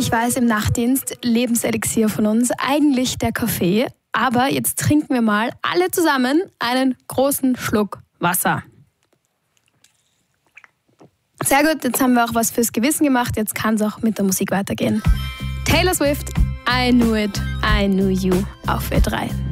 ich weiß, im Nachtdienst Lebenselixier von uns, eigentlich der Kaffee. Aber jetzt trinken wir mal alle zusammen einen großen Schluck Wasser. Sehr gut, jetzt haben wir auch was fürs Gewissen gemacht. Jetzt kann es auch mit der Musik weitergehen. Taylor Swift, I Knew It, I Knew You auf W3.